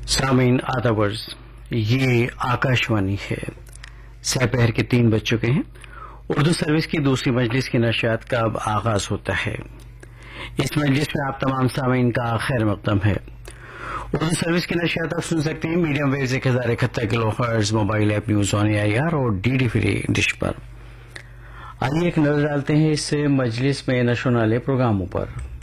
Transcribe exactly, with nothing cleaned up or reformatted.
सामीन आदावर्स, ये आकाशवाणी है। दोपहर के तीन बज चुके हैं। उर्दू सर्विस की दूसरी मजलिस की नशियात का अब आगाज होता है। इस मजलिस में आप तमाम सामीन का खैर मकदम है। उर्दू सर्विस की नशियात आप सुन सकते हैं मीडियम वेव्स एक हजार इकहत्तर kilo hertz, mobile app news on A I R और डी डी फ्री डिश पर। आइए एक नजर डालते हैं इस मजलिस में नशो नाले प्रोग्रामों पर।